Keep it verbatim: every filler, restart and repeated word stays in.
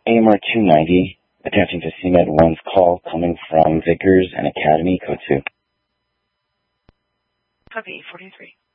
A M R two ninety, attaching to C Med one's call coming from Vickers and Academy, code two. Copy, forty-three.